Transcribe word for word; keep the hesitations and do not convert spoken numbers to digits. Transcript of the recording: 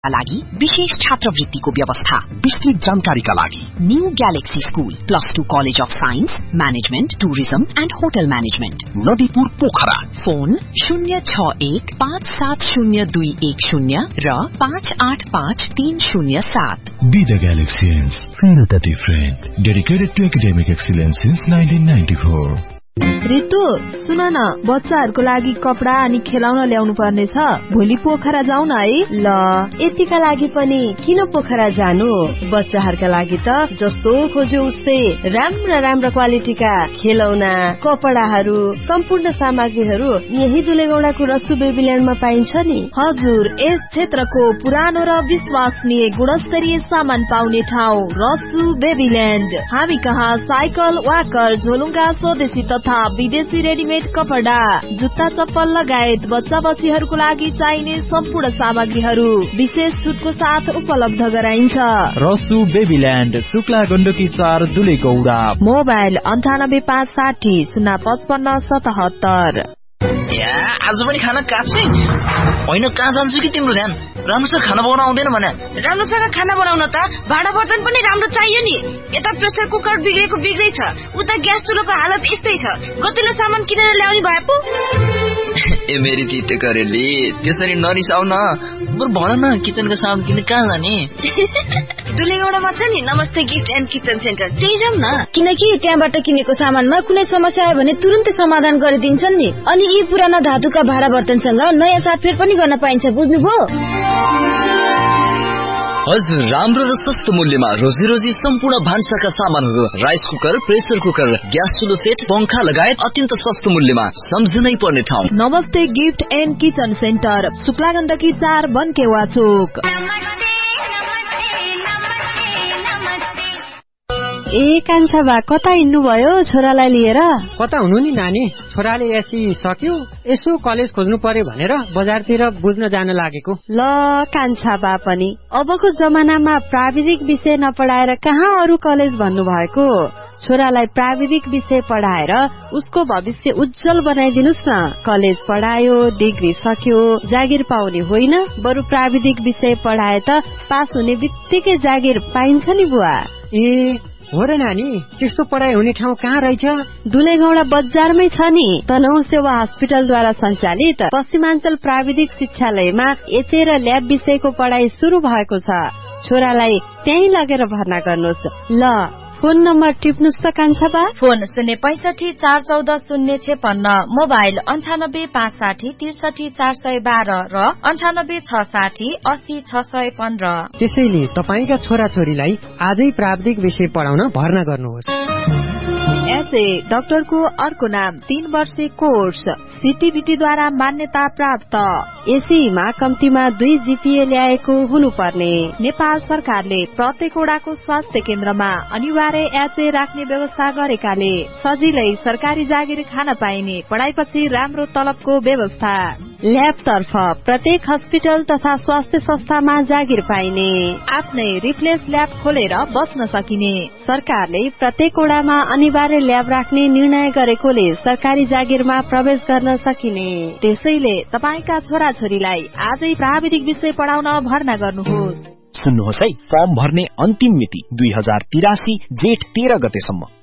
लागि विशेष छात्रवृत्तिको व्यवस्था। विस्तृत जानकारीका लागि new galaxy school plus two college of science management tourism and hotel management Nadipur Pokhara. Phone शून्य छ एक पाँच सात शून्य दुई एक शून्य र पाँच आठ पाँच तीन शून्य सात। Be the Galaxians, feel the different. Dedicated to academic excellence since nineteen ninety-four. Ritu सुन न, बच्चाहरूको लागि कपडा अनि खेलाउन ल्याउनु पर्ने छ। भोलि पोखरा जाउँ न है। ल, यतिका लागि पनि किन पोखरा जानु? बच्चाहरूका लागि त जस्तो खोज्यो उस्तै राम्रा राम्रा क्वालिटीका खेलौना, कपडाहरू, सम्पूर्ण सामग्रीहरू यही दुलेगौडाको रसु बेबील्यान्डमा पाइन्छ नि। हजुर, यस क्षेत्रको पुरानो र विश्वसनीय गुणस्तरीय सामान पाउने ठाउँ रसु बेबील्यान्ड। हामी कहाँ साइकल, वाकर, झोलुङ्गा, स्वदेशी तथा विदेशी रेडिमेड कपडा, जुत्ता, चप्पल लगायत बच्चा बच्चीहरूको लागि चाहिने सम्पूर्ण सामग्रीहरू विशेष छुटको साथ उपलब्ध गराइन्छ। रसु बेबील्यान्ड, शुक्ला गण्डकी चार, दुलेगौडा। मोबाइल अन्ठानब्बे पाँच साठी शून्य पचपन्न सतहत्तर। आज पनि खाना काट्छै होइन? कहाँ जान्छु कि तिम्रो ध्यान? राम्रोसँग खाना बनाउन आउँदैन भने? राम्रोसँग खाना बनाउन त भाँडा बर्तन पनि राम्रो चाहियो नि। यता प्रेसर कुकर बिग्रेको बिग्रै छ, उता ग्यास चुलोको हालत यस्तै छ। गतिलो सामान किनेर ल्याउने भए पो। ए मेरी तिते करेली, त्यसरी नरिसाउ न। बरु भन न, किचनको सामान किन्न कहाँ जाने? दुलेगौडामा छ नि नमस्ते गिफ्ट एन्ड किचन सेन्टर, त्यही जाउँ न। किनकि त्यहाँबाट किनेको सामानमा कुनै समस्या आयो भने तुरुन्तै समाधान गरिदिन्छन् नि। अनि यी पुराना धातुका भाँडा बर्तनसँग नयाँ साटफेर पनि गर्न पाइन्छ, बुझ्नुभयो? हजुर, राम्रो र सस्तो मूल्यमा रोजी रोजी सम्पूर्ण भान्साका सामानहरू, rice cooker, pressure cooker, gas चुलो set, पंखा लगायत अत्यन्त सस्तो मूल्यमा सम्झनै पर्ने ठाउँ नमस्ते gift and kitchen centre, Shukla Gandaki चार, बनकेवा चोक। ए कान्छा बा, कता हिँड्नु भयो छोरालाई लिएर? कता हुनु नि नानी, छोराले एसी सक्यो, यसो कलेज खोज्नु पर्यो भनेर बजारतिर बुझ्न जान लागेको। ल कान्छा बा पनि अबको जमानामा प्राविधिक विषय नपढाएर कहाँ अरू कलेज भन्नु भएको? छोरालाई प्राविधिक विषय पढाएर उसको भविष्य उज्जवल बनाइदिनुस् न। कलेज पढायो, डिग्री सक्यो, जागिर पाउने होइन, बरु प्राविधिक विषय पढाए त पास हुने बित्तिकै जागिर पाइन्छ नि बुवा। ए हो र नानी, त्यस्तो पढाइ हुने ठाउँ कहाँ रहेछ? दुलेगौडा बजारमै छ नि। तनहुँ सेवा हस्पिटलद्वारा सञ्चालित पश्चिमाञ्चल प्राविधिक शिक्षालयमा एचए र ल्याब विषयको पढाइ सुरु भएको छ। छोरालाई त्यही लगेर भर्ना गर्नुहोस्। ल फोन नम्बर टिप्नुस् त कान्छा बा। फोन शून्य पैसठी चार चौध शून्य छेपन्न, मोबाइल अन्ठानब्बे पाँच साठी त्रिसठी चार सय बाह्र र अन्ठानब्बे छ साठी अस्सी छ सय पन्ध्र। त्यसैले तपाईँका छोराछोरीलाई आजै प्राविधिक विषय पढाउन भर्ना गर्नुहोस्। एसए डाक्टरको अर्को नाम, तीन वर्षे कोर्स, सीटीबीटीद्वारा मान्यता प्राप्त। एसीमा कम्तीमा दुई जीपीए ल्याएको हुनुपर्ने। नेपाल सरकारले प्रत्येक वडाको स्वास्थ्य केन्द्रमा अनिवार्य एचए राख्ने व्यवस्था गरेकाले सजिलै सरकारी जागिर खान पाइने, पढाइपछि राम्रो तलबको व्यवस्था। ल्याब तर्फ प्रत्येक हस्पिटल तथा स्वास्थ्य संस्थामा जागिर पाइने, आफ्नै रिप्लेस ल्याब खोलेर बस्न सकिने। सरकारले प्रत्येक वडामा अनिवार्य ल्याब राख्ने निर्णय गरेकोले सरकारी जागिरमा प्रवेश गर्न सकिने। त्यसैले तपाईका छोराछोरीलाई आजै प्राविधिक विषय पढाउन भर्ना गर्नुहोस्। सुन्नुहोस् है, फर्म भर्ने अन्तिम मिति दुई हजार तिरासी जेठ तेह्र गतेसम्म।